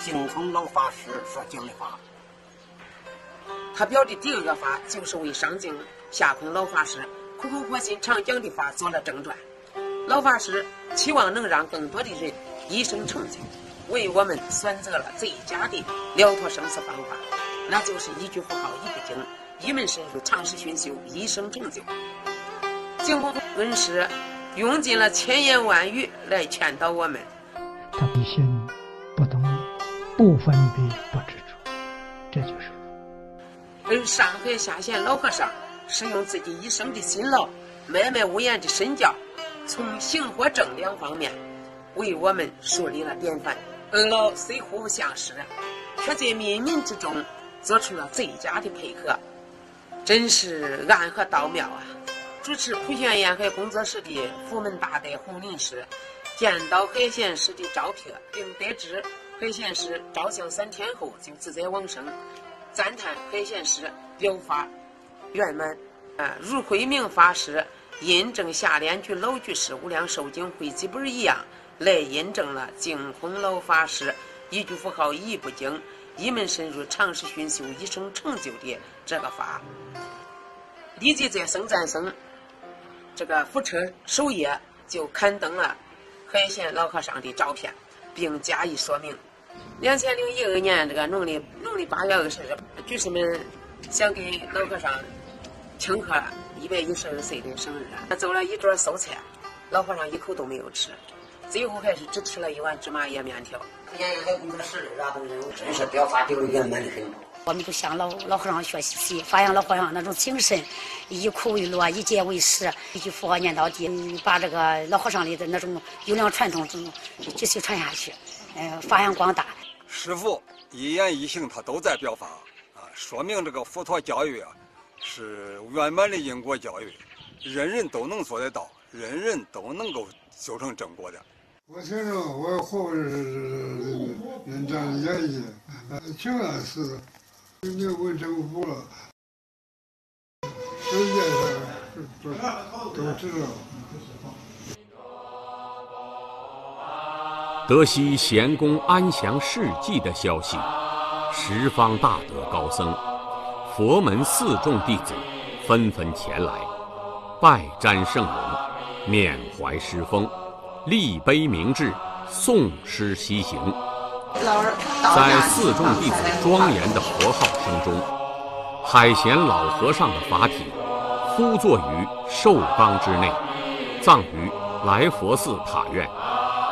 净空老法师所讲的法。 他表的第二个法就是为上净下空老法师苦口婆心常讲的法做了正传。老法师期望能让更多的人一生成就，为我们选择了最佳的了脱生死方法，那就是一句佛号一部经，一门深入，长时熏修，一生成就。净空恩师用尽了千言万语来劝导我们。 他的心不动，不分别，不执着，这就是佛。 而上海下县老和尚是用自己一生的辛劳，默默无言的身教，从行和正两方面为我们树立了典范。二老虽互不相识，却在冥冥之中做出了最佳的配合，真是暗合道妙啊！主持普贤沿海工作室的福门大德洪林师见到海贤师的照片，并得知海贤师照相3天后就自在往生，赞叹海贤师表法圆满。如慧明法师印证下联居老居士无量寿经汇集本一样，来印证了净空老法师一句佛号一部经，一门深入，长时熏修，一生成就的这个法。立即在僧赞僧这个福车首页就刊登了海贤老和尚的照片，并加以说明。2012年这个农历8月20日，居士们想给老和尚庆贺112岁的生日，走了一桌素菜，老和尚一口都没有吃，最后还是只吃了一碗芝麻叶面条。 沿海工作室那都真是表法丢圆满的很。 我们就向老和尚学习，发扬老和尚那种精神，以苦为乐，以戒为师，一句佛号念到底，把这个老和尚的那种优良传统继续传下去，发扬光大。 师父一言一行他都在表法啊，说明这个佛陀教育啊是圆满的因果教育，人人都能做得到，人人都能够修成正果的。 我听着我活着是人家的原因，挺安死的，你问政府了，世界上都知道。 得悉贤公安详事迹的消息，十方大德高僧、佛门4众弟子纷纷前来，拜瞻圣容，缅怀师风，立碑铭志，诵诗西行。在4众弟子庄严的佛号声中，海贤老和尚的法体敷坐于寿缸之内，葬于来佛寺塔院。